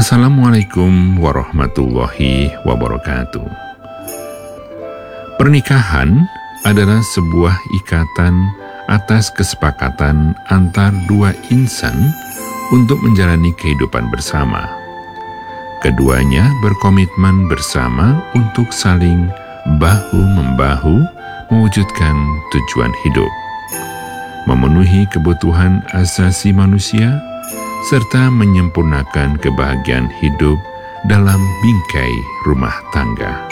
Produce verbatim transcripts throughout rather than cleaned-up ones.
Assalamualaikum warahmatullahi wabarakatuh. Pernikahan adalah sebuah ikatan atas kesepakatan antar dua insan untuk menjalani kehidupan bersama. Keduanya berkomitmen bersama untuk saling bahu-membahu mewujudkan tujuan hidup, memenuhi kebutuhan asasi manusia, serta menyempurnakan kebahagiaan hidup dalam bingkai rumah tangga.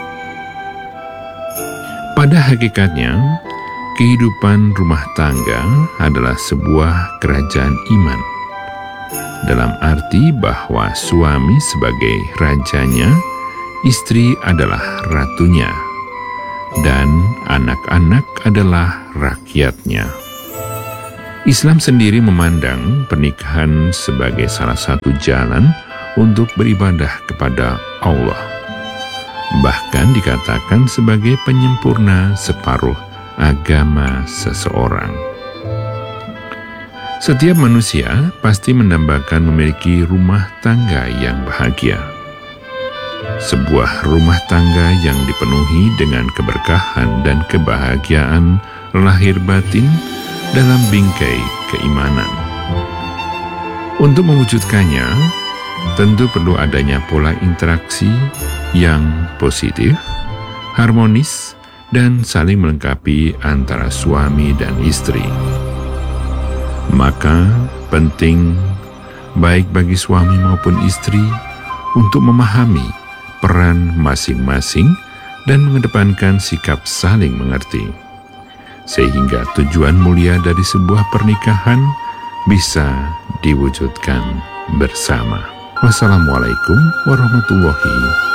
Pada hakikatnya, kehidupan rumah tangga adalah sebuah kerajaan iman, dalam arti bahwa suami sebagai rajanya, istri adalah ratunya, dan anak-anak adalah rakyatnya. Islam sendiri memandang pernikahan sebagai salah satu jalan untuk beribadah kepada Allah. Bahkan dikatakan sebagai penyempurna separuh agama seseorang. Setiap manusia pasti mendambakan memiliki rumah tangga yang bahagia. Sebuah rumah tangga yang dipenuhi dengan keberkahan dan kebahagiaan lahir batin dalam bingkai keimanan. Untuk mewujudkannya, tentu perlu adanya pola interaksi yang positif, harmonis, dan saling melengkapi antara suami dan istri. Maka penting baik bagi suami maupun istri untuk memahami peran masing-masing dan mengedepankan sikap saling mengerti, sehingga tujuan mulia dari sebuah pernikahan bisa diwujudkan bersama. Wassalamualaikum warahmatullahi wabarakatuh.